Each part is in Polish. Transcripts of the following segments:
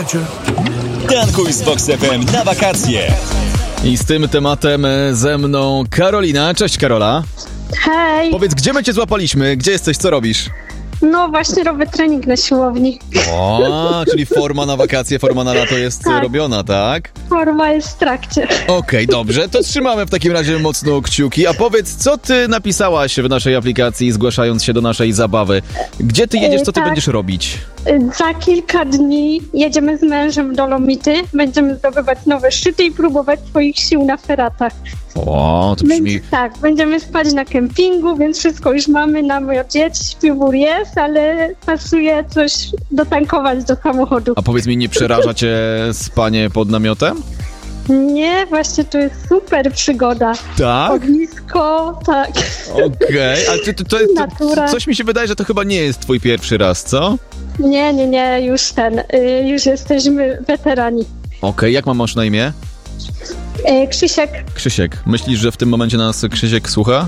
Dajcie. Tankuj z Vox FM na wakacje. I z tym tematem ze mną Karolina. Cześć Karola. Hej! Powiedz, gdzie my cię złapaliśmy? Gdzie jesteś? Co robisz? No właśnie robię trening na siłowni. O, czyli forma na wakacje, forma na lato jest robiona, tak? Forma jest w trakcie. Okej, dobrze, to trzymamy w takim razie mocno kciuki. A powiedz, co ty napisałaś w naszej aplikacji, zgłaszając się do naszej zabawy? Gdzie ty jedziesz, co ty będziesz robić? Za kilka dni jedziemy z mężem do Lomity. Będziemy zdobywać nowe szczyty i próbować swoich sił na feratach. O, to brzmi... Tak, będziemy spać na kempingu, więc wszystko już mamy, namiocie, śpiwór jest, ale pasuje coś dotankować do samochodu. A powiedz mi, nie przeraża cię spanie pod namiotem? Nie, właśnie to jest super przygoda. Tak? Ognisko, tak. Okej, ale Natura. coś mi się wydaje, że to chyba nie jest twój pierwszy raz, co? Nie, już jesteśmy weterani. Okej, jak ma mąż na imię? Krzysiek. Krzysiek. Myślisz, że w tym momencie nas Krzysiek słucha?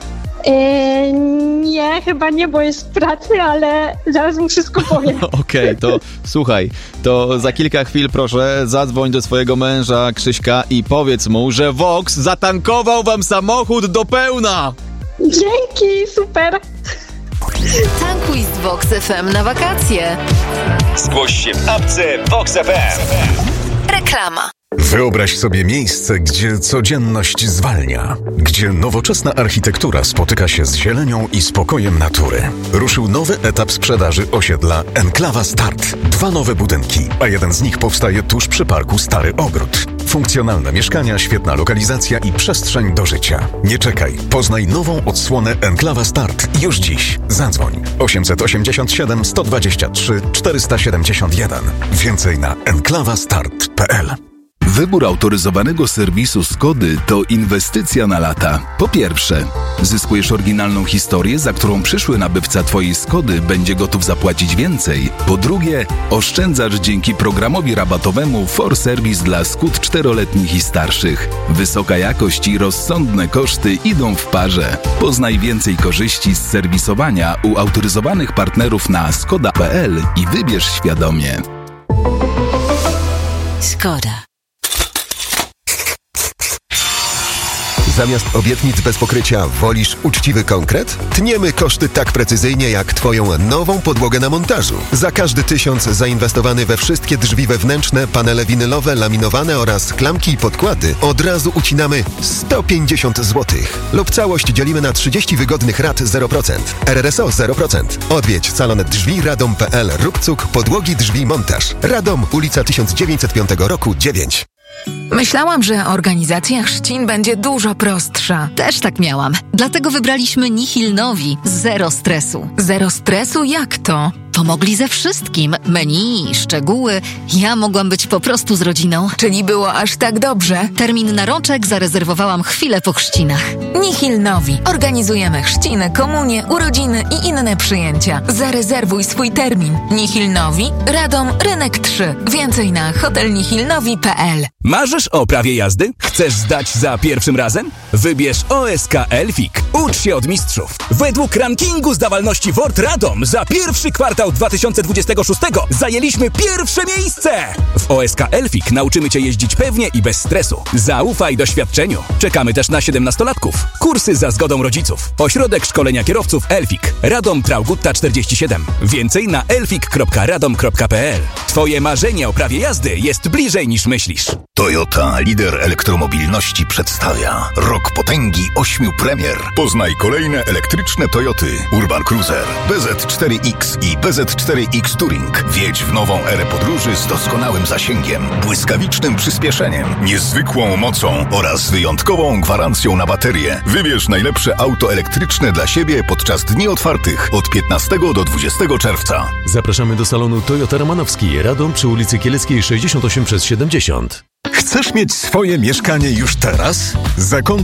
Nie, chyba nie, bo jest w pracy, ale zaraz mu wszystko powiem. Okej, to słuchaj, to za kilka chwil proszę zadzwoń do swojego męża Krzyśka i powiedz mu, że Vox zatankował wam samochód do pełna! Dzięki, super. Tankuj z Vox FM na wakacje. Zgłoś się w apce Vox FM. Reklama. Wyobraź sobie miejsce, gdzie codzienność zwalnia, gdzie nowoczesna architektura spotyka się z zielenią i spokojem natury. Ruszył nowy etap sprzedaży osiedla Enklawa Start. 2 nowe budynki, a jeden z nich powstaje tuż przy parku Stary Ogród. Funkcjonalne mieszkania, świetna lokalizacja i przestrzeń do życia. Nie czekaj, poznaj nową odsłonę Enklawa Start już dziś. Zadzwoń 887 123 471. Więcej na enklawastart.pl. Wybór autoryzowanego serwisu Skody to inwestycja na lata. Po pierwsze, zyskujesz oryginalną historię, za którą przyszły nabywca Twojej Skody będzie gotów zapłacić więcej. Po drugie, oszczędzasz dzięki programowi rabatowemu For Service dla Skód 4-letnich i starszych. Wysoka jakość i rozsądne koszty idą w parze. Poznaj więcej korzyści z serwisowania u autoryzowanych partnerów na skoda.pl i wybierz świadomie. Skoda. Zamiast obietnic bez pokrycia wolisz uczciwy konkret? Tniemy koszty tak precyzyjnie jak Twoją nową podłogę na montażu. Za każdy 1000 zainwestowany we wszystkie drzwi wewnętrzne, panele winylowe, laminowane oraz klamki i podkłady od razu ucinamy 150 zł. Lub całość dzielimy na 30 wygodnych rat 0%. RRSO 0%. Odwiedź salon drzwi radom.pl. Rubcuk podłogi drzwi montaż. Radom, ulica 1905 roku 9. Myślałam, że organizacja chrzcin będzie dużo prostsza. Też tak miałam. Dlatego wybraliśmy Nihil Nowi. Zero stresu. Zero stresu? Jak to? Pomogli ze wszystkim. Menu, szczegóły. Ja mogłam być po prostu z rodziną. Czyli było aż tak dobrze? Termin na rączek zarezerwowałam chwilę po chrzcinach. Nihil Nowi. Organizujemy chrzciny, komunie, urodziny i inne przyjęcia. Zarezerwuj swój termin. Nihil Nowi, Radom, Rynek 3. Więcej na hotelnihilnowi.pl. Marzysz o prawie jazdy? Chcesz zdać za pierwszym razem? Wybierz OSK Elfik. Ucz się od mistrzów. Według rankingu zdawalności WORD Radom za pierwszy kwartał 2026 zajęliśmy pierwsze miejsce! W OSK Elfik nauczymy Cię jeździć pewnie i bez stresu. Zaufaj doświadczeniu. Czekamy też na 17-latków. Kursy za zgodą rodziców. Ośrodek szkolenia kierowców Elfik. Radom Traugutta 47. Więcej na elfik.radom.pl. Twoje marzenie o prawie jazdy jest bliżej niż myślisz. Toyota, lider elektromobilności, przedstawia Rok Potęgi 8 premier. Poznaj kolejne elektryczne Toyoty Urban Cruiser, BZ4X i BZ4X Touring. Wjedź w nową erę podróży z doskonałym zasięgiem, błyskawicznym przyspieszeniem, niezwykłą mocą oraz wyjątkową gwarancją na baterię. Wybierz najlepsze auto elektryczne dla siebie podczas dni otwartych od 15 do 20 czerwca. Zapraszamy do salonu Toyota Romanowski, Radom przy ulicy Kieleckiej 68/70. Chcesz mieć swoje mieszkanie już teraz? Zakontakt